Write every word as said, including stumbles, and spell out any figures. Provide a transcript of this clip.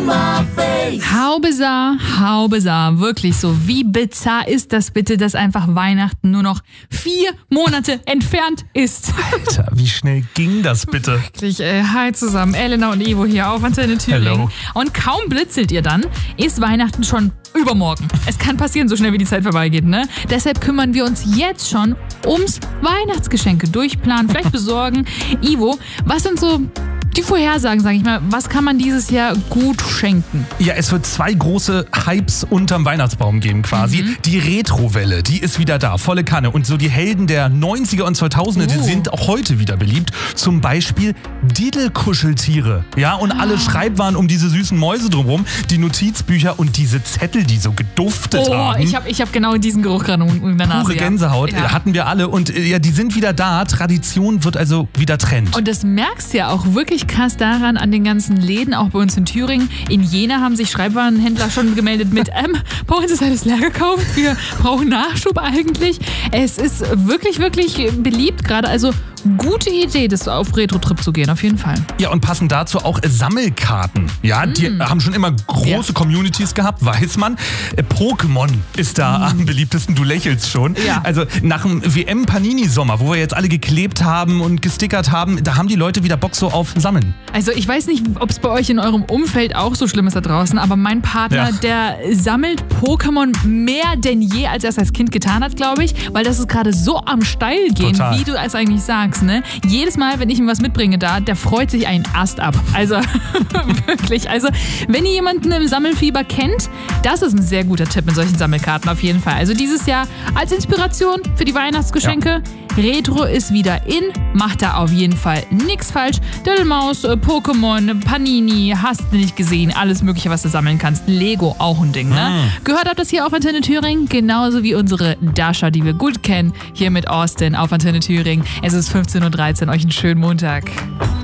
Sommerfest. How bizarre, how bizarre. Wirklich so. Wie bizarr ist das bitte, dass einfach Weihnachten nur noch vier Monate entfernt ist? Alter, wie schnell ging das bitte? Wirklich, äh, hi zusammen. Elena und Ivo hier auf Antenne Thüringen. Hello. Und kaum blitzelt ihr dann, ist Weihnachten schon übermorgen. Es kann passieren, so schnell wie die Zeit vorbeigeht, ne? Deshalb kümmern wir uns jetzt schon ums Weihnachtsgeschenke durchplanen, vielleicht besorgen. Ivo, was sind so die Vorhersagen, sag ich mal, was kann man dieses Jahr gut schenken? Ja, es wird zwei große Hypes unterm Weihnachtsbaum geben quasi. Mhm. Die Retrowelle, die ist wieder da, volle Kanne. Und so die Helden der neunziger und zweitausender, oh. die sind auch heute wieder beliebt. Zum Beispiel Diddelkuscheltiere. Ja, und alle Schreibwaren um diese süßen Mäuse drumherum, die Notizbücher und diese Zettel, die so geduftet oh, haben. ich habe ich hab genau diesen Geruch gerade in der Nase. Pure Gänsehaut, ja. hatten wir alle. Und ja, die sind wieder da. Tradition wird also wieder Trend. Und das merkst du ja auch wirklich krass daran an den ganzen Läden, auch bei uns in Thüringen. In Jena haben sich Schreibwarenhändler schon gemeldet mit, ähm, bei uns ist alles leer gekauft, wir brauchen Nachschub eigentlich. Es ist wirklich, wirklich beliebt gerade, also gute Idee, das auf Retro-Trip zu gehen, auf jeden Fall. Ja, und passend dazu auch Sammelkarten. Ja, die mm. haben schon immer große ja. Communities gehabt, weiß man. Pokémon ist da mm. am beliebtesten, du lächelst schon. Ja. Also nach dem W M-Panini-Sommer, wo wir jetzt alle geklebt haben und gestickert haben, da haben die Leute wieder Bock so auf Sammeln. Also ich weiß nicht, ob es bei euch in eurem Umfeld auch so schlimm ist da draußen, aber mein Partner, ja. der sammelt Pokémon mehr denn je, als er es als Kind getan hat, glaube ich, weil das ist gerade so am Steil gehen, Total. wie du es eigentlich sagst. Ne? Jedes Mal, wenn ich ihm was mitbringe da, der freut sich einen Ast ab. Also wirklich. Also wenn ihr jemanden im Sammelfieber kennt, das ist ein sehr guter Tipp mit solchen Sammelkarten auf jeden Fall. Also dieses Jahr als Inspiration für die Weihnachtsgeschenke. Ja. Retro ist wieder in, macht da auf jeden Fall nichts falsch. Dödelmaus, Pokémon, Panini, hast du nicht gesehen, alles mögliche, was du sammeln kannst. Lego, auch ein Ding, ne? Mm. Gehört habt das hier auf Antenne Thüringen, genauso wie unsere Dasha, die wir gut kennen, hier mit Austin auf Antenne Thüringen. Es ist fünfzehn Uhr dreizehn, euch einen schönen Montag.